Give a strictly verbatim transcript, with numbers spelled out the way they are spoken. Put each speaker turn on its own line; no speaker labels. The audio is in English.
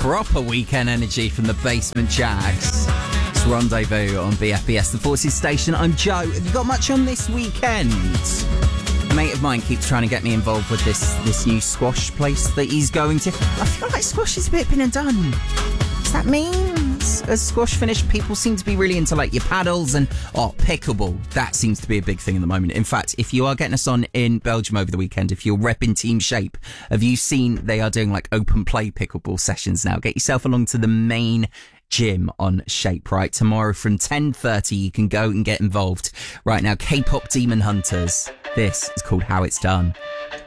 Proper weekend energy from the Basement Jacks. It's Rendezvous on B F B S, the Forces station. I'm Joe. Have you got much on this weekend? A mate of mine keeps trying to get me involved with this, this new squash place that he's going to. I feel like squash is a bit been and done. Does that mean as squash finished, people seem to be really into like your paddles and oh, pickleball. That seems to be a big thing at the moment. In fact, if you are getting us on in Belgium over the weekend, if you're repping Team Shape, have you seen they are doing like open play pickleball sessions now? Get yourself along to the main gym on Shape, right? Tomorrow from ten thirty, you can go and get involved. Right now, K-pop Demon Hunters. This is called How It's Done.